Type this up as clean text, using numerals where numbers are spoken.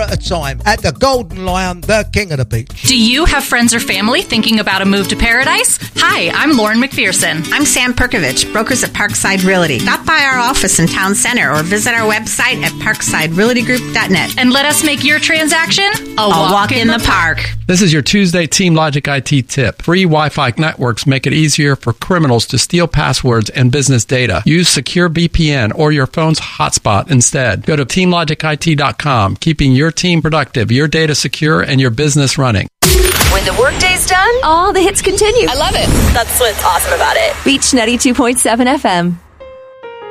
at a time at the Golden Lion, the king of the beach. Do you have friends or family thinking about a move to paradise? Hi, I'm Lauren McPherson. I'm Sam Perkovich, brokers at Parkside Realty. Stop by our office in Town Center or visit our website at parksiderealtygroup.net. And let us make your transaction a walk in the park. This is your Tuesday Team Logic IT tip. Free Wi-Fi networks make it easier for criminals to steal passwords and business data. Use secure VPN or your phone's hotspot instead. Go to teamlogicit.com, keeping your team productive, your data secure, and your business running. When the workday's done, all the hits continue. I love it. That's what's awesome about it. Beach 92.7 FM.